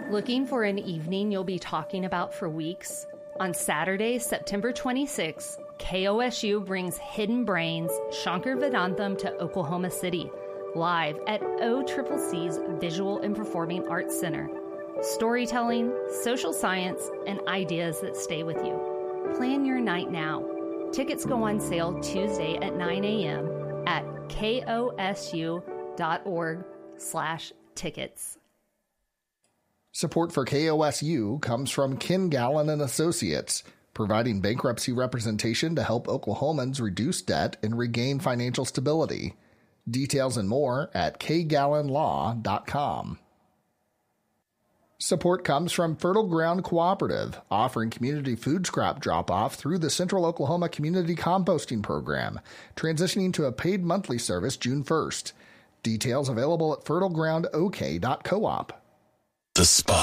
Looking for an evening you'll be talking about for weeks? On Saturday, September 26th, KOSU brings Hidden Brains, Shankar Vedantam to Oklahoma City, live at OCCC's Visual and Performing Arts Center. Storytelling, social science, and ideas that stay with you. Plan your night now. Tickets go on sale Tuesday at 9 a.m. at kosu.org/tickets. Support for KOSU comes from Ken Gallen and Associates, providing bankruptcy representation to help Oklahomans reduce debt and regain financial stability. Details and more at kgallenlaw.com. Support comes from Fertile Ground Cooperative, offering community food scrap drop-off through the Central Oklahoma Community Composting Program, transitioning to a paid monthly service June 1st. Details available at fertilegroundok.coop. The Spot.